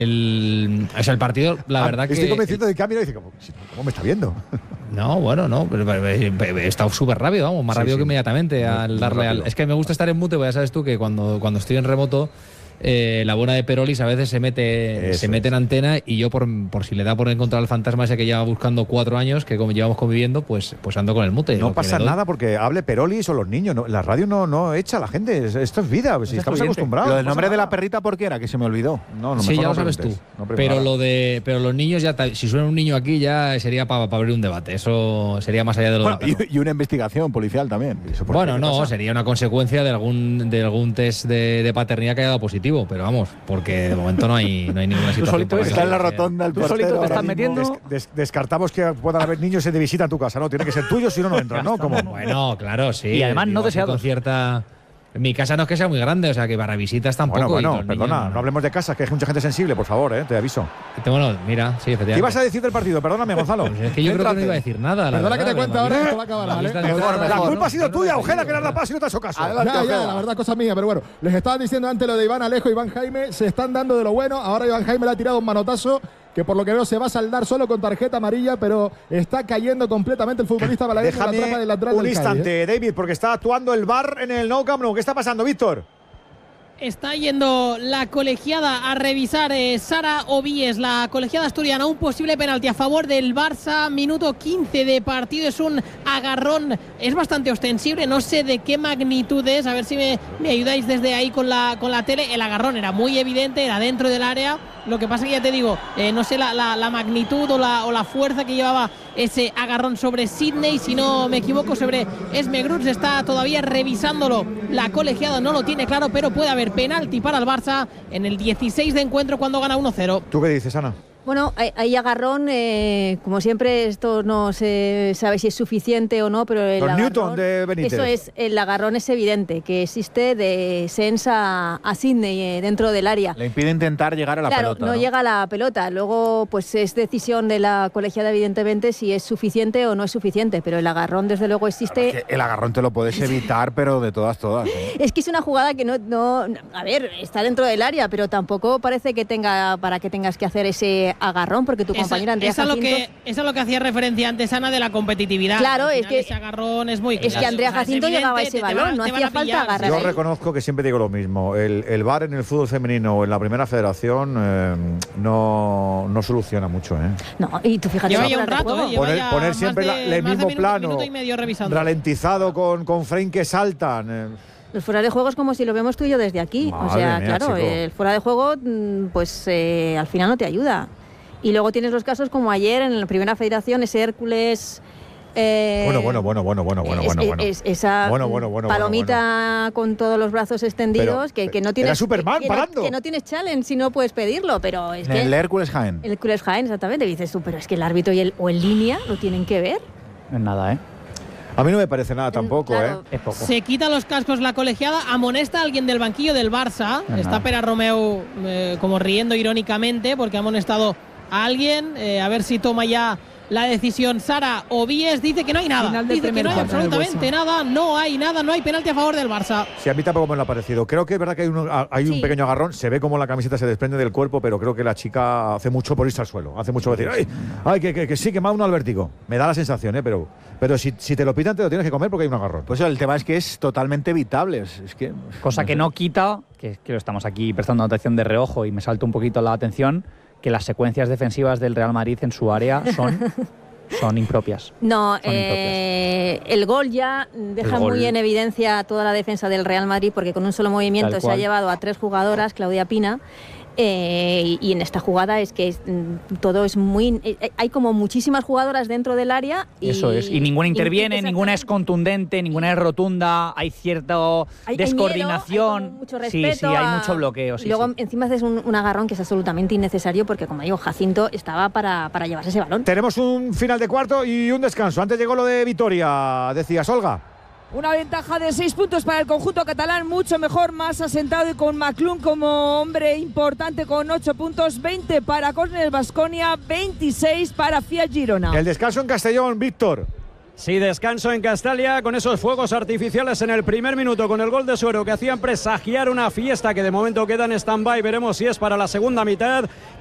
O sea, el partido, la verdad que... Estoy convencido de que Camilo dice, ¿cómo me está viendo? No, bueno, no, he estado súper rápido, vamos, más rápido que inmediatamente al darle al... Es que me gusta estar en mute, pues ya sabes tú que cuando estoy en remoto, la buena de Perolis a veces se mete en antena y yo por si le da por encontrar al fantasma ese que lleva buscando 4 años, que como llevamos conviviendo, pues ando con el mute. No pasa nada porque hable Perolis o los niños, no, la radio no echa a la gente, esto es vida, si estamos acostumbrados. Lo del nombre de la perrita, ¿por qué era? Que se me olvidó. Sí, ya lo sabes tú. Pero los niños ya, si suena un niño aquí ya sería para abrir un debate, eso sería más allá de lo y una investigación policial también. Bueno, no, sería una consecuencia de algún test de paternidad que haya dado positivo. Pero vamos, porque de momento no hay ninguna situación. Tú está en la rotonda el portero. Tú solito te estás metiendo. Descartamos que puedan haber niños de visita a tu casa, ¿no? Tiene que ser tuyo, si no entran, ¿no? Bueno, claro, sí. Y además no deseados. Con cierta... Mi casa no es que sea muy grande, o sea que para visitas tampoco. Bueno, perdona, no hablemos de casas, que hay mucha gente sensible, por favor, te aviso. Bueno, mira, sí, efectivamente. ¿Qué ibas a decir del partido? Perdóname, Gonzalo. Pues es que yo creo que no iba a decir nada. Perdona que te cuente ahora, esto va a acabar, ¿vale? La culpa ha sido tuya, Ojeda, que le has dado paso y no te has hecho caso. Ya, la verdad, cosa mía, pero bueno, les estaban diciendo antes lo de Iván Alejo y Iván Jaime, se están dando de lo bueno, ahora Iván Jaime le ha tirado un manotazo que por lo que veo se va a saldar solo con tarjeta amarilla, pero está cayendo completamente el futbolista balaguer en la trampa del lateral un del instante, Cádiz, David, porque está actuando el VAR en el Nou Camp Nou. ¿Qué está pasando, Víctor? Está yendo la colegiada a revisar Sara Ovíes, la colegiada asturiana, un posible penalti a favor del Barça, minuto 15 de partido, es un agarrón, es bastante ostensible, no sé de qué magnitud es, a ver si me ayudáis desde ahí con la tele. El agarrón era muy evidente, era dentro del área, lo que pasa que ya te digo, no sé la magnitud o la fuerza que llevaba ese agarrón sobre Sidney, si no me equivoco, sobre Esme Gruts. Está todavía revisándolo la colegiada, no lo tiene claro, pero puede haber penalti para el Barça en el 16 de encuentro cuando gana 1-0. ¿Tú qué dices, Ana? Bueno, hay agarrón, como siempre, esto no se sabe si es suficiente o no, pero el agarrón, Newton de Benítez. Eso es, el agarrón es evidente, que existe de Sens a Sidney dentro del área. Le impide intentar llegar a la pelota. Claro, no llega a la pelota. Luego, pues es decisión de la colegiada, evidentemente, si es suficiente o no es suficiente, pero el agarrón, desde luego, existe. Claro, es que el agarrón te lo puedes evitar, pero de todas. Es que es una jugada que no, a ver, está dentro del área, pero tampoco parece que tenga para que tengas que hacer ese agarrón, porque tu compañera Andrea Jacinto... Es a lo que hacía referencia antes, Ana, de la competitividad. Claro, es que ese agarrón es muy claro. Es que Andrea Jacinto llegaba a ese balón, no hacía falta agarrar. Yo reconozco que siempre digo lo mismo, el VAR en el fútbol femenino o en la primera federación no soluciona mucho. No, y tú fíjate... Lleva ya un rato, poner siempre el mismo plano, ralentizado con frame que saltan... Los fuera de juego es como si lo vemos tú y yo desde aquí. Madre o sea, mía, claro, chico. el fuera de juego, pues al final no te ayuda. Y luego tienes los casos como ayer en la primera federación, ese Hércules... Bueno. Esa palomita con todos los brazos extendidos, que no tienes... Era Superman parando. Que no tienes challenge si no puedes pedirlo, pero es que... El Hércules Jaén. El Hércules Jaén, exactamente. Dices tú, pero es que el árbitro o el línea lo tienen que ver. No es nada, A mí no me parece nada tampoco, claro. Es poco. Se quita los cascos la colegiada, amonesta a alguien del banquillo del Barça. Está Pere Romeu como riendo irónicamente porque ha amonestado a alguien. A ver si toma ya la decisión Sara Ovíes. Dice que no hay nada. Dice que no hay absolutamente nada. No hay nada, no hay penalti a favor del Barça. Sí, a mí tampoco me lo ha parecido. Creo que es verdad que hay un pequeño agarrón. Se ve como la camiseta se desprende del cuerpo, pero creo que la chica hace mucho por irse al suelo. Hace mucho por decir, ¡ay, que sí, que me ha uno al vértigo! Me da la sensación, pero si te lo pitan, te lo tienes que comer porque hay un agarrón. Pues el tema es que es totalmente evitable. Es que, cosa que no quita, que lo estamos aquí prestando atención de reojo y me salta un poquito la atención, que las secuencias defensivas del Real Madrid en su área son impropias. No, el gol ya deja muy en evidencia toda la defensa del Real Madrid, porque con un solo movimiento se ha llevado a 3 jugadoras, Claudia Pina, y en esta jugada es que todo es muy... hay como muchísimas jugadoras dentro del área. Eso es, y ninguna interviene, ninguna es contundente, ninguna es rotunda, hay cierta descoordinación. Hay mucho respeto. Sí, hay mucho bloqueo. Y luego encima haces un agarrón que es absolutamente innecesario, porque como digo, Jacinto estaba para llevarse ese balón. Tenemos un final de cuarto y un descanso. Antes llegó lo de Vitoria, decías, Olga. Una ventaja de 6 puntos para el conjunto catalán, mucho mejor, más asentado y con Maclún como hombre importante con 8 puntos, 20 para Córner Baskonia, 26 para Fiat Girona. El descanso en Castellón, Víctor. Sí, descanso en Castalia con esos fuegos artificiales en el primer minuto, con el gol de Suero que hacían presagiar una fiesta que de momento queda en stand-by. Veremos si es para la segunda mitad.